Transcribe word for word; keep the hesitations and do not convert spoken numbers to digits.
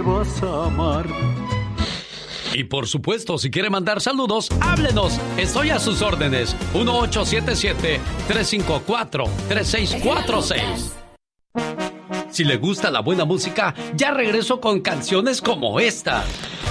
vas a amar. Y por supuesto, si quiere mandar saludos, háblenos. Estoy a sus órdenes. uno ocho siete siete, tres cinco cuatro, tres seis cuatro seis. Si le gusta la buena música, ya regreso con canciones como esta.